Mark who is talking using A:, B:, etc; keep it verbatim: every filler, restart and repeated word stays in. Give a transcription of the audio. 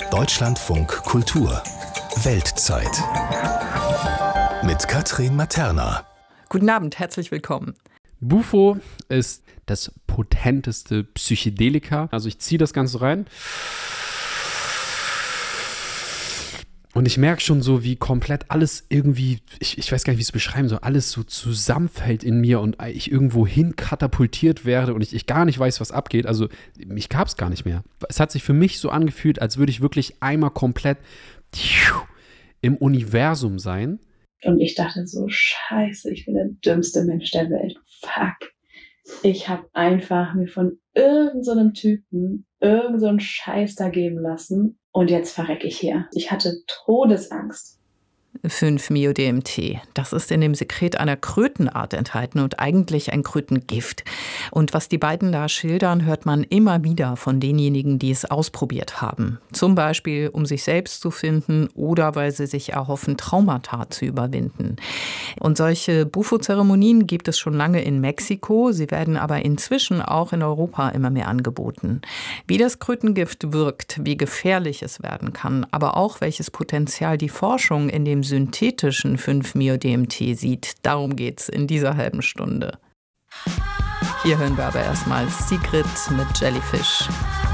A: Deutschlandfunk Kultur Weltzeit mit Katrin Materna.
B: Guten Abend, herzlich willkommen.
C: Bufo ist das potenteste Psychedelika. Also ich ziehe das Ganze rein und ich merke schon so, wie komplett alles irgendwie, ich, ich weiß gar nicht, wie ich es beschreiben soll, alles so zusammenfällt in mir und ich irgendwo hin katapultiert werde und ich, ich gar nicht weiß, was abgeht. Also mich gab es gar nicht mehr. Es hat sich für mich so angefühlt, als würde ich wirklich einmal komplett im Universum sein.
D: Und ich dachte so, scheiße, ich bin der dümmste Mensch der Welt. Fuck. Ich habe einfach mir von irgend so einem Typen irgend so einen Scheiß da geben lassen. Und jetzt verrecke ich hier. Ich hatte Todesangst.
B: fünf Mio D M T. Das ist in dem Sekret einer Krötenart enthalten und eigentlich ein Krötengift. Und was die beiden da schildern, hört man immer wieder von denjenigen, die es ausprobiert haben. Zum Beispiel, um sich selbst zu finden oder weil sie sich erhoffen, Traumata zu überwinden. Und solche Bufo-Zeremonien gibt es schon lange in Mexiko. Sie werden aber inzwischen auch in Europa immer mehr angeboten. Wie das Krötengift wirkt, wie gefährlich es werden kann, aber auch welches Potenzial die Forschung in dem synthetischen fünf Mio D M T sieht. Darum geht's in dieser halben Stunde. Hier hören wir aber erstmal Secret mit Jellyfish.